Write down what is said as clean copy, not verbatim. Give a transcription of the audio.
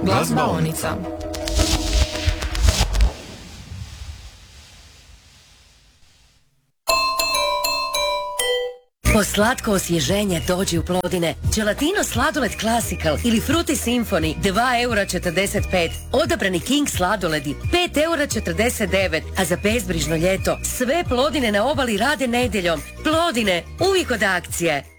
Glazbaonica. Po slatko osvježenje dođi u Plodine. Gelatino sladoled Classical ili Fruity Symphony 2,45 €. Odabrani King sladoledi 5,49 €. A za bezbrižno ljeto sve Plodine na obali rade nedjeljom. Plodine, uvijek od akcije.